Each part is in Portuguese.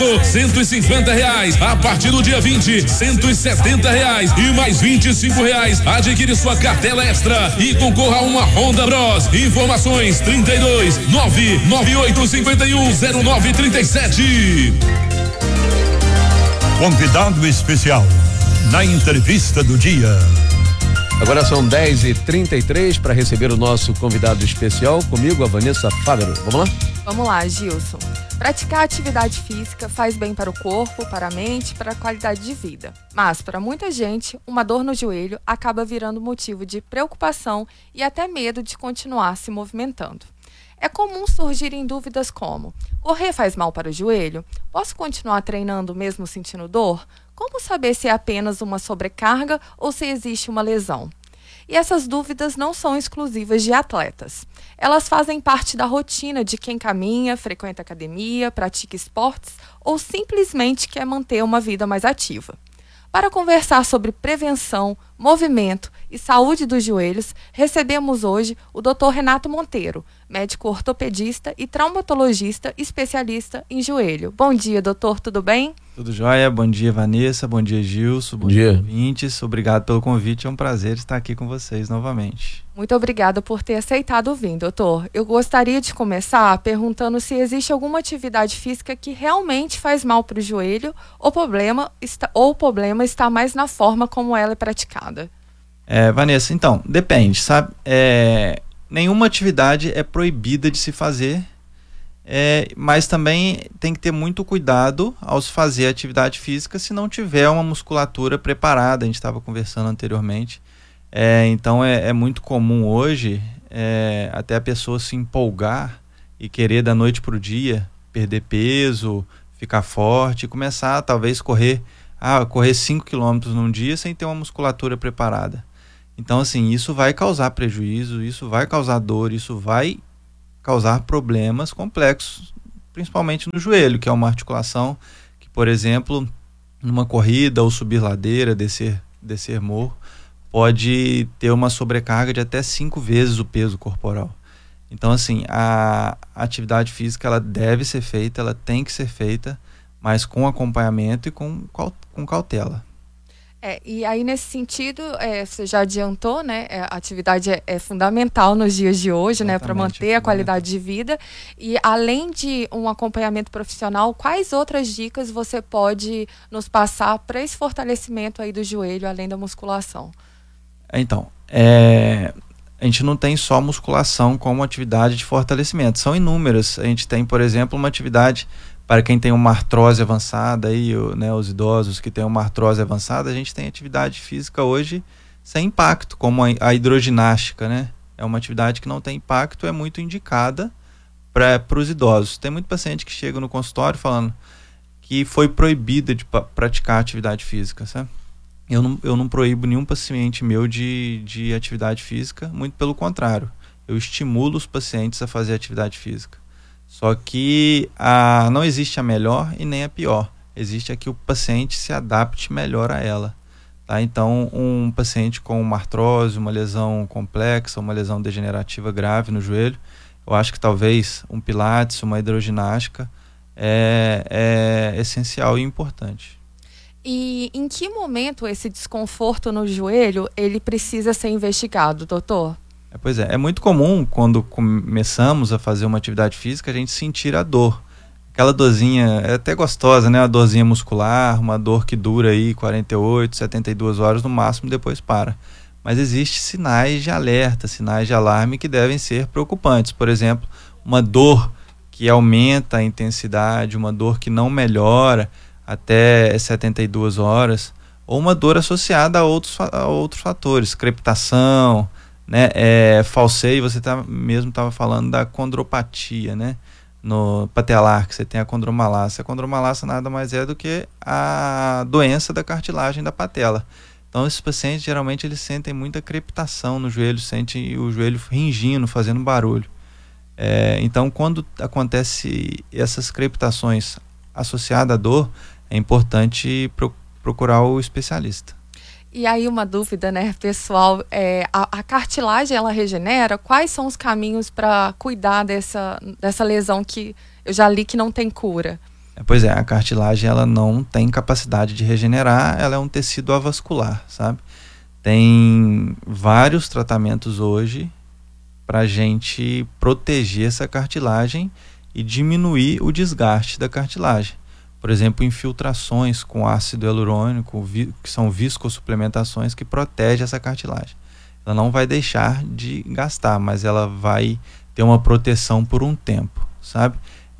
R$150. A partir do dia 20, R$170 e mais R$25. Adquire sua cartela extra e concorra a uma Honda Bros. Informações 32 998 51 0937. Convidado especial na entrevista do dia. Agora são 10h33 para receber o nosso convidado especial. Comigo, a Vanessa Fávero. Vamos lá? Vamos lá, Gilson. Praticar atividade física faz bem para o corpo, para a mente, para a qualidade de vida. Mas, para muita gente, uma dor no joelho acaba virando motivo de preocupação e até medo de continuar se movimentando. É comum surgirem dúvidas como: correr faz mal para o joelho? Posso continuar treinando mesmo sentindo dor? Como saber se é apenas uma sobrecarga ou se existe uma lesão? E essas dúvidas não são exclusivas de atletas. Elas fazem parte da rotina de quem caminha, frequenta academia, pratica esportes ou simplesmente quer manter uma vida mais ativa. Para conversar sobre prevenção, movimento e saúde dos joelhos, recebemos hoje o Dr. Renato Monteiro, médico ortopedista e traumatologista especialista em joelho. Bom dia, doutor, tudo bem? Tudo jóia, bom dia, Vanessa, bom dia, Gilson, bom dia, ouvintes. Obrigado pelo convite, é um prazer estar aqui com vocês novamente. Muito obrigada por ter aceitado vir, doutor. Eu gostaria de começar perguntando se existe alguma atividade física que realmente faz mal para o joelho ou o problema está mais na forma como ela é praticada. Vanessa, então, depende, sabe? Nenhuma atividade é proibida de se fazer, mas também tem que ter muito cuidado ao se fazer atividade física se não tiver uma musculatura preparada. A gente estava conversando anteriormente. Então é muito comum hoje até a pessoa se empolgar e querer da noite para o dia perder peso, ficar forte e começar talvez correr 5 km num dia sem ter uma musculatura preparada. Então assim, isso vai causar prejuízo, isso vai causar dor, isso vai causar problemas complexos, principalmente no joelho, que é uma articulação que, por exemplo, numa corrida ou subir ladeira, descer morro, pode ter uma sobrecarga de até 5 vezes o peso corporal. Então assim, a atividade física ela deve ser feita, ela tem que ser feita, mas com acompanhamento e com cautela. E aí nesse sentido, você já adiantou, né? A atividade é fundamental nos dias de hoje, né? Para manter a qualidade de vida. E além de um acompanhamento profissional, quais outras dicas você pode nos passar para esse fortalecimento aí do joelho, além da musculação? Então, a gente não tem só musculação como atividade de fortalecimento, são inúmeras. A gente tem, por exemplo, uma atividade para quem tem uma artrose avançada, né, os idosos que têm uma artrose avançada, a gente tem atividade física hoje sem impacto, como a hidroginástica, né? É uma atividade que não tem impacto, é muito indicada para os idosos. Tem muito paciente que chega no consultório falando que foi proibida de praticar atividade física, sabe? Eu não proíbo nenhum paciente meu de atividade física, muito pelo contrário. Eu estimulo os pacientes a fazer atividade física. Só que não existe a melhor e nem a pior. Existe a que o paciente se adapte melhor a ela. Tá? Então, um paciente com uma artrose, uma lesão complexa, uma lesão degenerativa grave no joelho, eu acho que talvez um pilates, uma hidroginástica é essencial e importante. E em que momento esse desconforto no joelho ele precisa ser investigado, doutor? Pois é muito comum quando começamos a fazer uma atividade física a gente sentir a dor. Aquela dorzinha é até gostosa, né? Uma dorzinha muscular, uma dor que dura aí 48, 72 horas no máximo, depois para. Mas existem sinais de alerta, sinais de alarme que devem ser preocupantes. Por exemplo, uma dor que aumenta a intensidade, uma dor que não melhora até 72 horas, ou uma dor associada a outros fatores, crepitação, né? Falseio, você mesmo estava falando da condropatia, né? No patelar, que você tem a condromalácia. A condromalácia nada mais é do que a doença da cartilagem da patela. Então esses pacientes geralmente eles sentem muita crepitação no joelho, sentem o joelho ringindo, fazendo barulho. Então quando acontece essas crepitações associadas à dor, é importante procurar o especialista. E aí uma dúvida, né, pessoal, a cartilagem ela regenera? Quais são os caminhos para cuidar dessa lesão que eu já li que não tem cura? Pois é, a cartilagem ela não tem capacidade de regenerar, ela é um tecido avascular, sabe? Tem vários tratamentos hoje para a gente proteger essa cartilagem e diminuir o desgaste da cartilagem. Por exemplo, infiltrações com ácido hialurônico, que são viscosupplementações que protegem essa cartilagem. Ela não vai deixar de gastar, mas ela vai ter uma proteção por um tempo, sabe?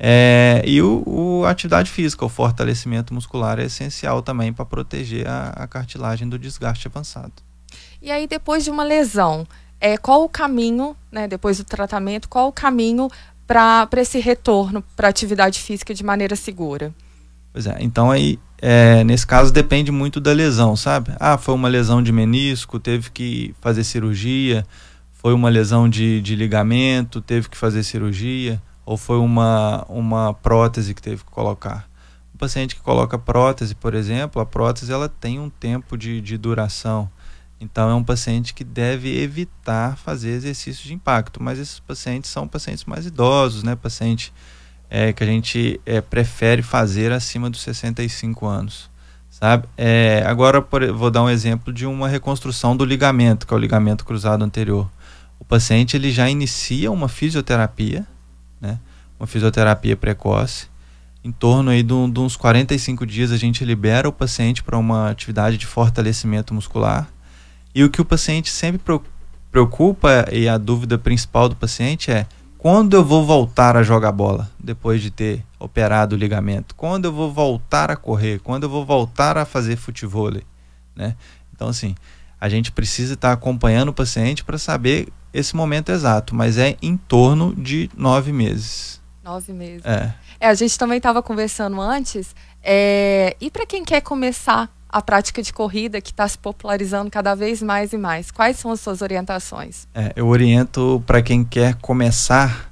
E a atividade física, o fortalecimento muscular é essencial também para proteger a cartilagem do desgaste avançado. E aí, depois de uma lesão, qual o caminho, né, depois do tratamento, qual o caminho para esse retorno para a atividade física de maneira segura? Pois é, então aí, nesse caso depende muito da lesão, sabe? Foi uma lesão de menisco, teve que fazer cirurgia, foi uma lesão de ligamento, teve que fazer cirurgia, ou foi uma prótese que teve que colocar. O paciente que coloca prótese, por exemplo, a prótese ela tem um tempo de duração. Então é um paciente que deve evitar fazer exercício de impacto, mas esses pacientes são pacientes mais idosos, né? Paciente que a gente prefere fazer acima dos 65 anos, sabe? Agora vou dar um exemplo de uma reconstrução do ligamento, que é o ligamento cruzado anterior. O paciente ele já inicia uma fisioterapia, né? Uma fisioterapia precoce. Em torno aí de uns 45 dias a gente libera o paciente para uma atividade de fortalecimento muscular. E o que o paciente sempre preocupa, e a dúvida principal do paciente é: quando eu vou voltar a jogar bola depois de ter operado o ligamento? Quando eu vou voltar a correr? Quando eu vou voltar a fazer futevôlei, né? Então, assim, a gente precisa estar acompanhando o paciente para saber esse momento exato, mas é em torno de 9 meses. 9 meses. A gente também estava conversando antes, e para quem quer começar a prática de corrida, que está se popularizando cada vez mais e mais, quais são as suas orientações? Eu oriento para quem quer começar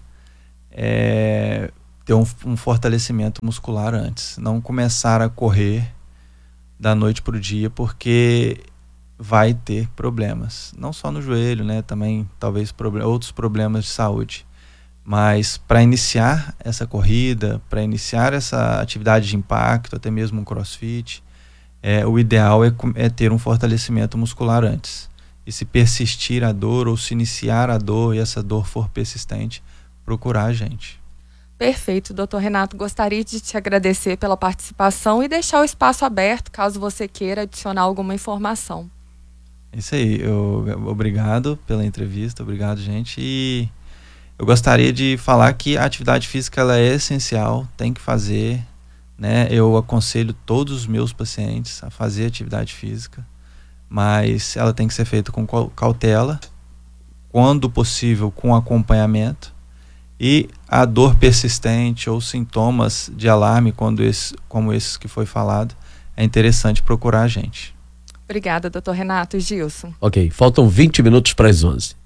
ter um fortalecimento muscular antes, não começar a correr da noite para o dia, porque vai ter problemas, não só no joelho, né? Também talvez outros problemas de saúde. Mas para iniciar essa corrida, para iniciar essa atividade de impacto, até mesmo um crossfit, o ideal é ter um fortalecimento muscular antes. E se persistir a dor ou se iniciar a dor e essa dor for persistente, procurar a gente. Perfeito, Dr. Renato. Gostaria de te agradecer pela participação e deixar o espaço aberto caso você queira adicionar alguma informação. Isso aí. Obrigado pela entrevista, obrigado, gente. E eu gostaria de falar que a atividade física ela é essencial, tem que fazer, né? Eu aconselho todos os meus pacientes a fazer atividade física, mas ela tem que ser feita com cautela, quando possível com acompanhamento, e a dor persistente ou sintomas de alarme, como esses que foi falado, é interessante procurar a gente. Obrigada, Dr. Renato. Gilson. Ok, faltam 20 minutos para as 11.